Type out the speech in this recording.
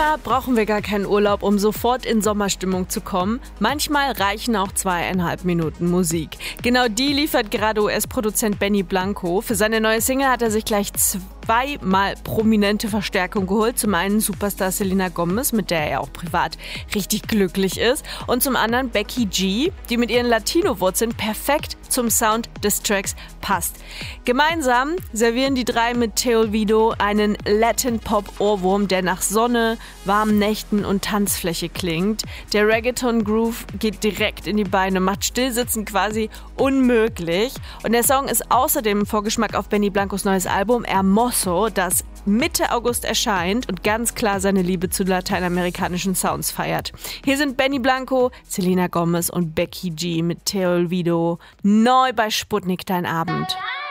Manchmal brauchen wir gar keinen Urlaub, um sofort in Sommerstimmung zu kommen. Manchmal reichen auch 2,5 Minuten Musik. Genau die liefert gerade US-Produzent Benny Blanco. Für seine neue Single hat er sich gleich zweimal prominente Verstärkung geholt. Zum einen Superstar Selena Gomez, mit der er auch privat richtig glücklich ist. Und zum anderen Becky G, die mit ihren Latino-Wurzeln perfekt zum Sound des Tracks passt. Gemeinsam servieren die drei mit Te Olvido einen Latin-Pop-Ohrwurm, der nach Sonne, warmen Nächten und Tanzfläche klingt. Der Reggaeton-Groove geht direkt in die Beine, macht Stillsitzen quasi unmöglich. Und der Song ist außerdem ein Vorgeschmack auf Benny Blancos neues Album Hermoso, das Mitte August erscheint und ganz klar seine Liebe zu lateinamerikanischen Sounds feiert. Hier sind Benny Blanco, Selena Gomez und Becky G mit Te Olvido. Neu bei Sputnik, dein Abend.